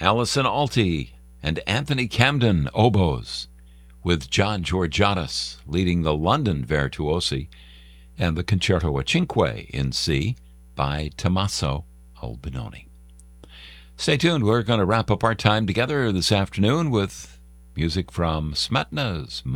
Allison Alti and Anthony Camden, oboes, with John Georgiadis leading the London Virtuosi, and the Concerto a Cinque in C by Tommaso Albinoni. Stay tuned. We're going to wrap up our time together this afternoon with music from Smetana's